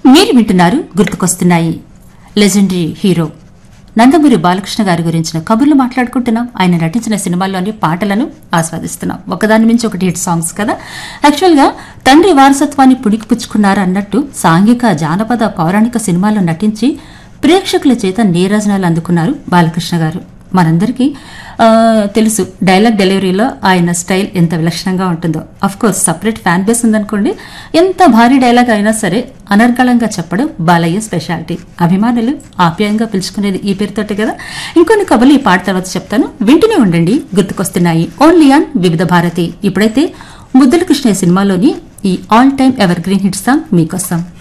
మీరు వింటున్నారు గుర్తుకొస్తున్నాయి. లెజెండరీ హీరో నందమూరి బాలకృష్ణ గారి గురించిన కబుర్లు మాట్లాడుకుంటున్నాం. ఆయన నటించిన సినిమాల్లోని పాటలను ఆస్వాదిస్తున్నాం. ఒకదాని మించి ఒకటి హిట్ సాంగ్స్ కదా. యాక్చువల్గా తండ్రి వారసత్వాన్ని పుడికిపుచ్చుకున్నారు అన్నట్టు సాంఘిక జానపద పౌరాణిక సినిమాల్లో నటించి ప్రేక్షకుల చేత నీరాజనాలు అందుకున్నారు బాలకృష్ణ గారు. మనందరికీ తెలుసు డైలాగ్ డెలివరీలో ఆయన స్టైల్ ఎంత విలక్షణంగా ఉంటుందో. Of course separate fan base ఉందనుకోండి. ఎంత భారీ డైలాగ్ అయినా సరే అనర్గళంగా చెప్పడం బాలయ్య స్పెషాలిటీ. అభిమానులు ఆప్యాయంగా పిలుచుకునేది ఈ పేరుతోటే కదా. ఇంకొన్ని కబుర్లు ఈ పాట తర్వాత చెప్తాను, వింటూనే ఉండండి. గుర్తుకొస్తున్నాయి ఓన్లీ ఆన్ వివిధ భారతి. ఇప్పుడైతే ముద్దుల కృష్ణయ్య సినిమాలోని ఈ all time ever green hit song మీకోసం.